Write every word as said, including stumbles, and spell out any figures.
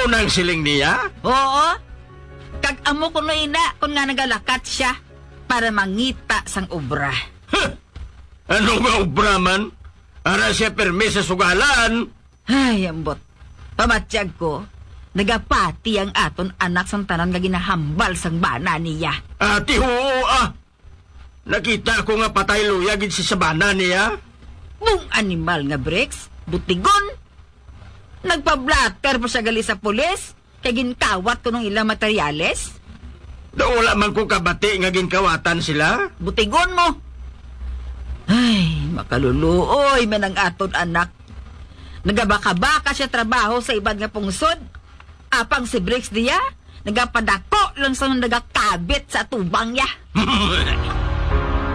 Amo nang siling niya? Oo. Kag amo ko no ina kung nga nagalakat siya para mangita sang obra. Huh! Ano nga obraman? Ara siya permi sa sugalan. Ay, ambot. Pamatsyag ko, nagapati ang aton anak sang tanan nga ginahambal sang bana niya. Ati oo ah. Nakita ko nga patay luyagin si sabana niya. Mung animal nga Bricks, butigon. Nagpa-blatter pa siya gali sa pulis, kay ginkawat ko ng ilang materyales. Daula man ko kabati nga ginkawatan sila. Butigon mo. Ay, makaluluoy man ang aton anak. Nagabaka-baka siya trabaho sa ibang nga pungsod. Apang si Bricks diya, nagapadako lang sa nagakabit sa tubang niya.